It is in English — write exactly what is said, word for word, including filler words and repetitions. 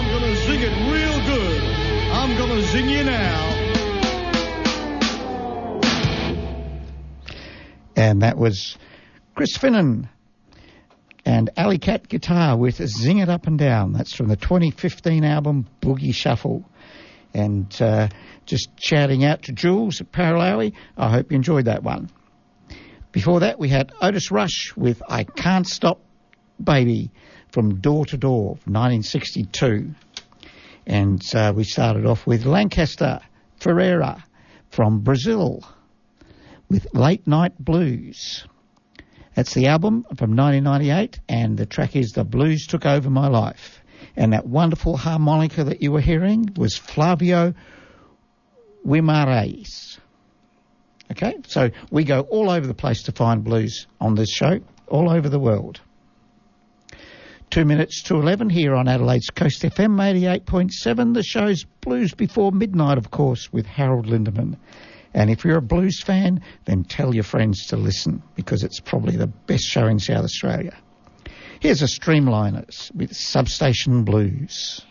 I'm going to zing it real good. I'm going to zing you now. And that was Chris Finnan and Alley Cat Guitar with Zing It Up and Down. That's from the twenty fifteen album Boogie Shuffle. And uh, just shouting out to Jules at Paralawi, I hope you enjoyed that one. Before that, we had Otis Rush with I Can't Stop Baby from Door to Door, nineteen sixty-two. And uh, we started off with Lancaster Ferreira from Brazil with Late Night Blues. That's the album from nineteen ninety-eight, and the track is The Blues Took Over My Life. And that wonderful harmonica that you were hearing was Flavio Guimarães. Okay, so we go all over the place to find blues on this show, all over the world. Two minutes to eleven here on Adelaide's Coast F M eighty-eight point seven. The show's Blues Before Midnight, of course, with Harold Lindemann. And if you're a blues fan, then tell your friends to listen, because it's probably the best show in South Australia. Here's a Streamliners with Substation Blues.